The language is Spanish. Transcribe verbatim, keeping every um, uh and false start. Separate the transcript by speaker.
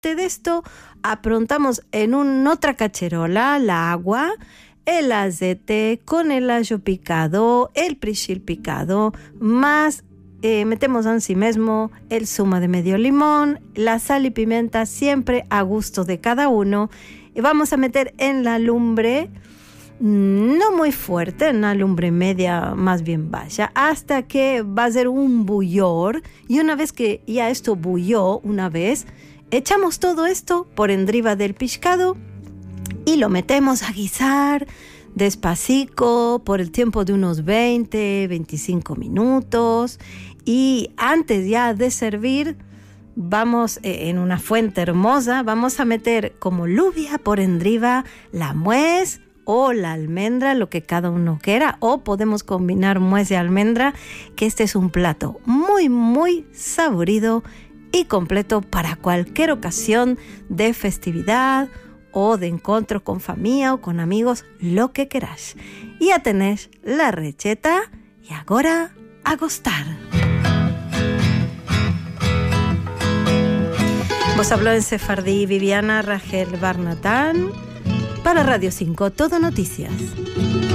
Speaker 1: Aparte de esto, aprontamos en un, otra cacherola la agua, el aceite con el ajo picado, el perejil picado, más eh, metemos así mismo el zumo de medio limón, la sal y pimienta siempre a gusto de cada uno. Y vamos a meter en la lumbre, no muy fuerte, en una lumbre media más bien baja, hasta que va a ser un bullor. Y una vez que ya esto bulló una vez, echamos todo esto por encima del pescado y lo metemos a guisar despacito por el tiempo de unos veinte, veinticinco minutos. Y antes ya de servir, vamos eh, en una fuente hermosa, vamos a meter como lluvia por encima la nuez o la almendra, lo que cada uno quiera, o podemos combinar nuez y almendra, que este es un plato muy, muy saborido y completo para cualquier ocasión de festividad o de encuentro con familia o con amigos, lo que queráis. Ya tenéis la receta y ahora a gustar. Vos habló en sefardí Viviana Rachel Barnatán para Radio cinco, Todo Noticias.